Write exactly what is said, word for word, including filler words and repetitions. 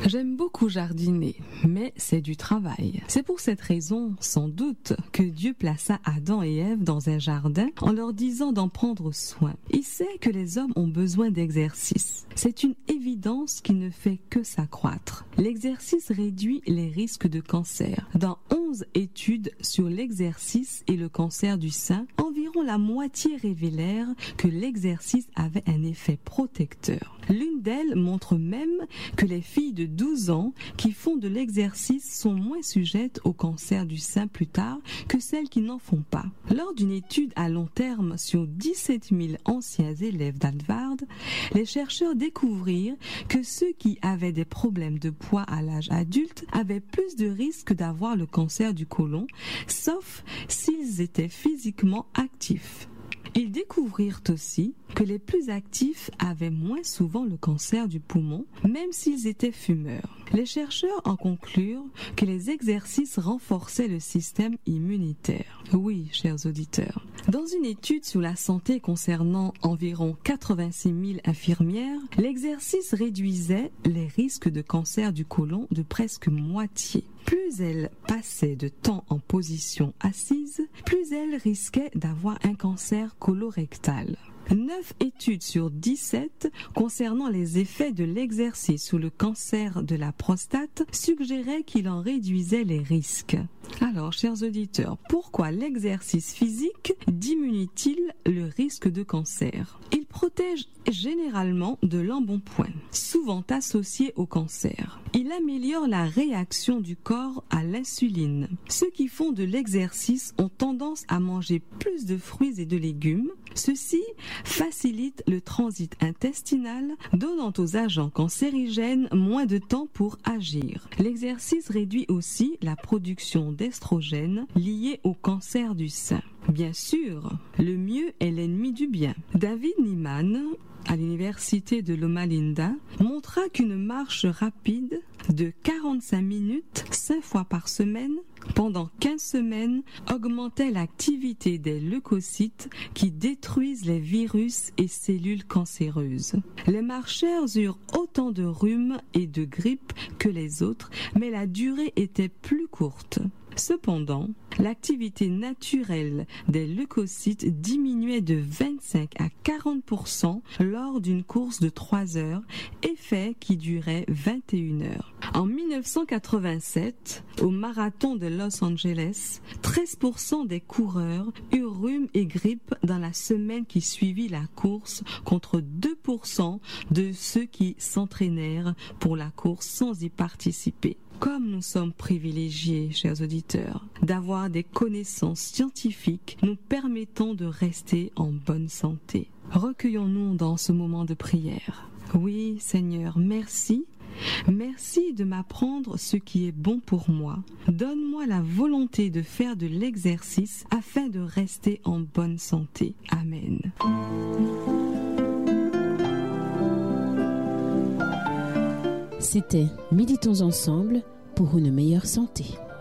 J'aime beaucoup jardiner, mais c'est du travail. C'est pour cette raison, sans doute, que Dieu plaça Adam et Ève dans un jardin en leur disant d'en prendre soin. Il sait que les hommes ont besoin d'exercice. C'est une évidence qui ne fait que s'accroître. L'exercice réduit les risques de cancer. Dans onze études sur l'exercice et le cancer du sein, environ la moitié révélèrent que l'exercice avait un effet protecteur. L'une d'elles montre même que les filles de douze ans qui font de l'exercice sont moins sujettes au cancer du sein plus tard que celles qui n'en font pas. Lors d'une étude à long terme sur dix-sept mille anciens élèves d'Harvard, les chercheurs découvrirent que ceux qui avaient des problèmes de poids à l'âge adulte avaient plus de risques d'avoir le cancer du côlon, sauf s'ils étaient physiquement actifs. Ils découvrirent aussi que les plus actifs avaient moins souvent le cancer du poumon, même s'ils étaient fumeurs. Les chercheurs en conclurent que les exercices renforçaient le système immunitaire. Oui, chers auditeurs. Dans une étude sur la santé concernant environ quatre-vingt-six mille infirmières, l'exercice réduisait les risques de cancer du côlon de presque moitié. Plus elles passaient de temps en position assise, plus elles risquaient d'avoir un cancer colorectal. Neuf études sur dix-sept concernant les effets de l'exercice sur le cancer de la prostate suggéraient qu'il en réduisait les risques. Alors, chers auditeurs, pourquoi l'exercice physique diminue-t-il le risque de cancer? Il protège généralement de l'embonpoint, souvent associé au cancer. Il améliore la réaction du corps à l'insuline. Ceux qui font de l'exercice ont tendance à manger plus de fruits et de légumes. Ceci facilite le transit intestinal, donnant aux agents cancérigènes moins de temps pour agir. L'exercice réduit aussi la production d'estrogènes liée au cancer du sein. Bien sûr, le mieux est l'ennemi du bien. David Niemann, à l'université de Loma Linda, montra qu'une marche rapide de quarante-cinq minutes, cinq fois par semaine, pendant quinze semaines, augmentait l'activité des leucocytes qui détruisent les virus et cellules cancéreuses. Les marcheurs eurent autant de rhume et de grippe que les autres, mais la durée était plus courte. Cependant, l'activité naturelle des leucocytes diminuait de vingt-cinq à quarante pour cent lors d'une course de trois heures, effet qui durait vingt et une heures. En mille neuf cent quatre-vingt-sept, au marathon de Los Angeles, treize pour cent des coureurs eurent rhume et grippe dans la semaine qui suivit la course, contre deux pour cent de ceux qui s'entraînèrent pour la course sans y participer. Comme nous sommes privilégiés, chers auditeurs, d'avoir des connaissances scientifiques nous permettant de rester en bonne santé. Recueillons-nous dans ce moment de prière. Oui, Seigneur, merci. Merci de m'apprendre ce qui est bon pour moi. Donne-moi la volonté de faire de l'exercice afin de rester en bonne santé. Amen. C'était Méditons ensemble pour une meilleure santé.